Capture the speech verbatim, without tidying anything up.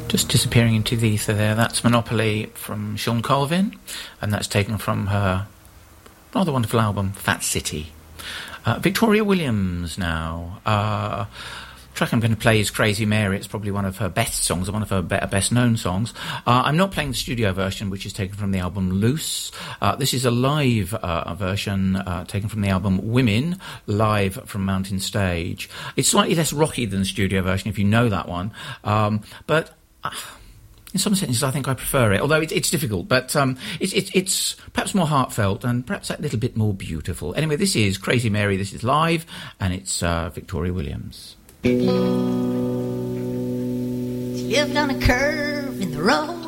Just disappearing into the ether there. That's Monopoly from Sean Colvin, and that's taken from her rather wonderful album, Fat City. Uh, Victoria Williams now. Uh, the track I'm going to play is Crazy Mary. It's probably one of her best songs, or one of her better, best-known songs. Uh, I'm not playing the studio version, which is taken from the album Loose. Uh, this is a live uh, version uh, taken from the album Women, live from Mountain Stage. It's slightly less rocky than the studio version, if you know that one. Um, but... Uh, in some senses, I think I prefer it, although it, it's difficult, but um, it, it, it's perhaps more heartfelt and perhaps a little bit more beautiful. Anyway, this is Crazy Mary, this is live, and it's uh, Victoria Williams. She lived on a curve in the road,